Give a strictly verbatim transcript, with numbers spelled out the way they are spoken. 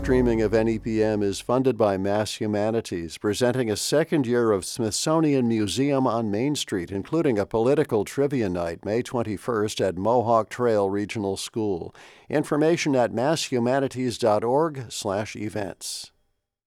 streaming of N E P M is funded by Mass Humanities, presenting a second year of Smithsonian Museum on Main Street, including a political trivia night May twenty-first at Mohawk Trail Regional School. Information at masshumanities dot org slash events.